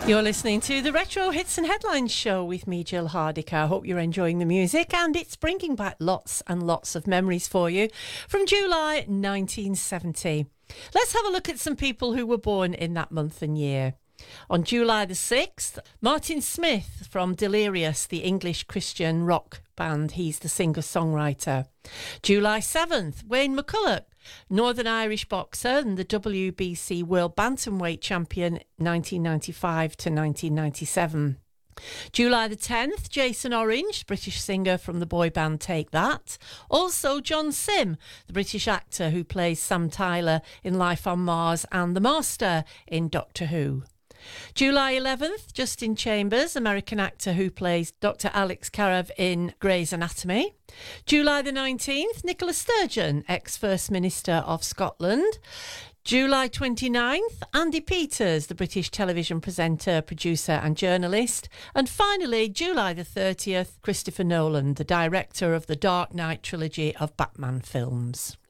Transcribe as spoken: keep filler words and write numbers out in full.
You're listening to the Retro Hits and Headlines show with me, Jill Hardiker. I hope you're enjoying the music, and it's bringing back lots and lots of memories for you from July nineteen seventy. Let's have a look at some people who were born in that month and year. On July the sixth, Martin Smith from Delirious, the English Christian rock band. He's the singer-songwriter. July seventh, Wayne McCulloch, Northern Irish boxer and the W B C World Bantamweight Champion nineteen ninety-five to nineteen ninety-seven. July the tenth, Jason Orange, British singer from the boy band Take That. Also John Sim, the British actor who plays Sam Tyler in Life on Mars and the Master in Doctor Who. July eleventh, Justin Chambers, American actor who plays Doctor Alex Karev in Grey's Anatomy. July the nineteenth, Nicola Sturgeon, ex-First Minister of Scotland. July twenty-ninth, Andy Peters, the British television presenter, producer and journalist. And finally, July the thirtieth, Christopher Nolan, the director of the Dark Knight trilogy of Batman films.